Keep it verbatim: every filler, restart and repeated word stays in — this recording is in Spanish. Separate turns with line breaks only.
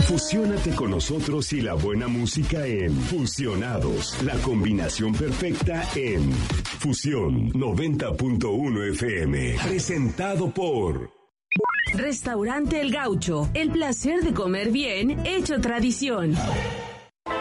Fusiónate con nosotros y la buena música en Fusionados, la combinación perfecta en Fusión noventa punto uno F M. Presentado por
Restaurante El Gaucho, el placer de comer bien hecho tradición.